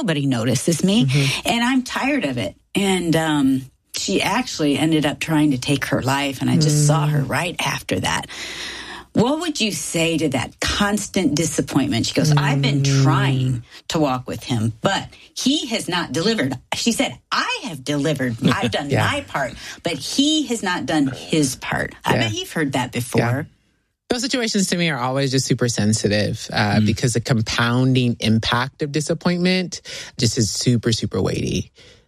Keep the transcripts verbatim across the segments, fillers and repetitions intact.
nobody notices me, mm-hmm. and I'm tired of it. And um, she actually ended up trying to take her life, and I just mm. saw her right after that. What would you say to that constant disappointment? She goes, mm. I've been trying to walk with him, but he has not delivered. She said, I have delivered. I've done yeah. my part, but he has not done his part. I yeah. bet you've heard that before. Yeah. Those situations to me are always just super sensitive uh, mm. because the compounding impact of disappointment just is super, super weighty.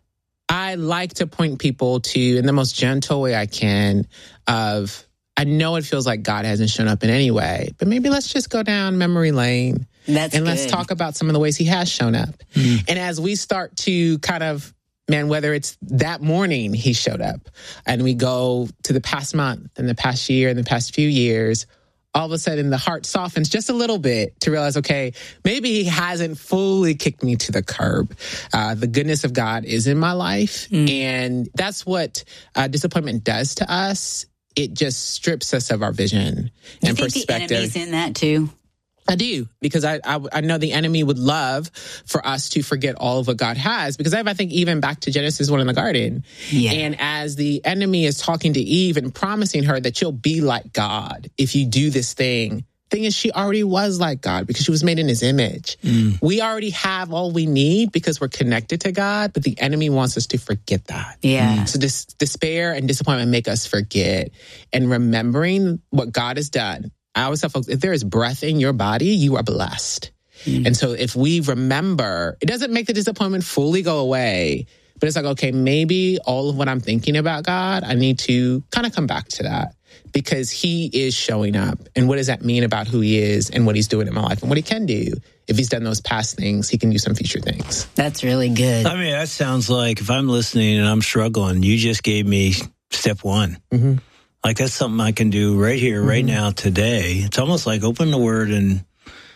I like to point people to, in the most gentle way I can, of, I know it feels like God hasn't shown up in any way, but maybe let's just go down memory lane. That's and good. Let's talk about some of the ways he has shown up. Mm. And as we start to kind of, man, whether it's that morning he showed up and we go to the past month and the past year and the past few years, all of a sudden the heart softens just a little bit to realize, okay, maybe he hasn't fully kicked me to the curb. Uh, the goodness of God is in my life. Mm. And that's what uh, disappointment does to us. It just strips us of our vision you and think perspective. The enemy's in that too? I do, because I, I I know the enemy would love for us to forget all of what God has. Because I, I think even back to Genesis one in the garden, yeah. and as the enemy is talking to Eve and promising her that you'll be like God if you do this thing. Thing is, she already was like God because she was made in his image. Mm. We already have all we need because we're connected to God, but the enemy wants us to forget that. Yeah. Mm. So this despair and disappointment make us forget. And remembering what God has done. I always tell folks, if there is breath in your body, you are blessed. Mm. And so if we remember, it doesn't make the disappointment fully go away, but it's like, okay, maybe all of what I'm thinking about God, I need to kind of come back to that. Because he is showing up. And what does that mean about who he is and what he's doing in my life and what he can do? If he's done those past things, he can do some future things. That's really good. I mean, that sounds like if I'm listening and I'm struggling, you just gave me step one. Mm-hmm. Like that's something I can do right here, right mm-hmm. now, today. It's almost like open the word and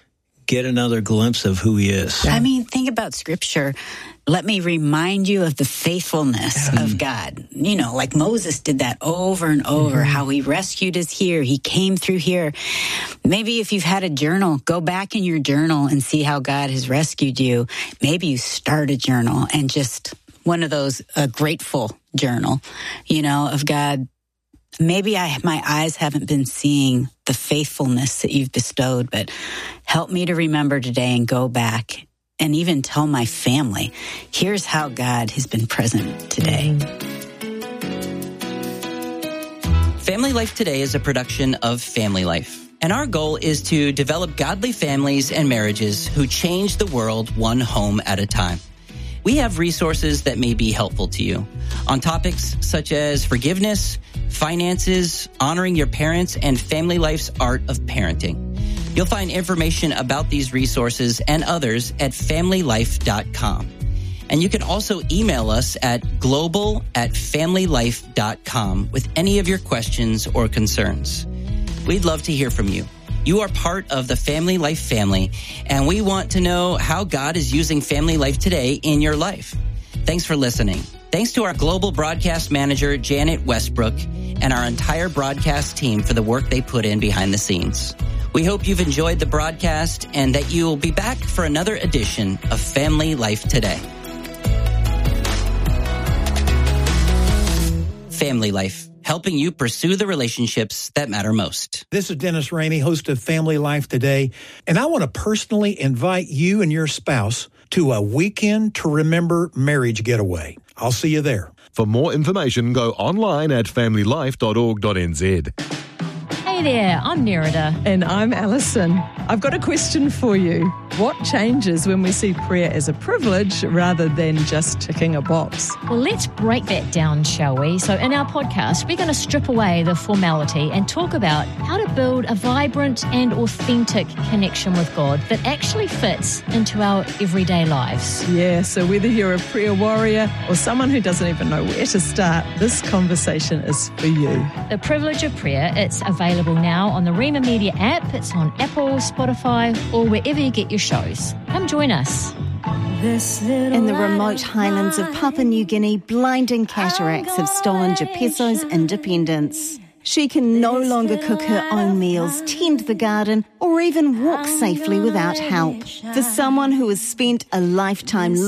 get another glimpse of who he is. I mean, think about scripture. Let me remind you of the faithfulness mm. of God. You know, like Moses did that over and over, mm. how he rescued us here. He came through here. Maybe if you've had a journal, go back in your journal and see how God has rescued you. Maybe you start a journal and just one of those, a grateful journal, you know, of God. Maybe I, my eyes haven't been seeing the faithfulness that you've bestowed, but help me to remember today and go back and even tell my family, here's how God has been present today. Family Life Today is a production of Family Life. And our goal is to develop godly families and marriages who change the world one home at a time. We have resources that may be helpful to you on topics such as forgiveness, finances, honoring your parents, and family life's art of parenting. You'll find information about these resources and others at family life dot com. And you can also email us at global at family life dot com with any of your questions or concerns. We'd love to hear from you. You are part of the Family Life family, and we want to know how God is using Family Life Today in your life. Thanks for listening. Thanks to our global broadcast manager, Janet Westbrook, and our entire broadcast team for the work they put in behind the scenes. We hope you've enjoyed the broadcast and that you will be back for another edition of Family Life Today. Family Life, helping you pursue the relationships that matter most. This is Dennis Ramey, host of Family Life Today, and I want to personally invite you and your spouse to a Weekend to Remember marriage getaway. I'll see you there. For more information, go online at family life dot org dot n z. Hey there, I'm Nerida. And I'm Alison. I've got a question for you. What changes when we see prayer as a privilege rather than just ticking a box? Well, let's break that down, shall we? So in our podcast, we're going to strip away the formality and talk about how to build a vibrant and authentic connection with God that actually fits into our everyday lives. Yeah, so whether you're a prayer warrior or someone who doesn't even know where to start, this conversation is for you. The Privilege of Prayer, it's available now on the Rhema Media app. It's on Apple, Spotify, or wherever you get your shows. Come join us. In the remote highlands of Papua New Guinea, blinding cataracts have stolen Jepeso's independence. She can no longer cook her own meals, tend the garden, or even walk safely without help. For someone who has spent a lifetime